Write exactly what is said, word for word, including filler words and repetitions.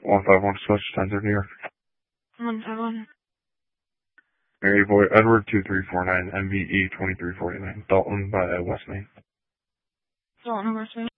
one five one Switch, Center, New York. one five one. Mary Boy Edward two three four nine, M V E twenty-three forty-nine, Dalton by West Main. Dalton, West Main.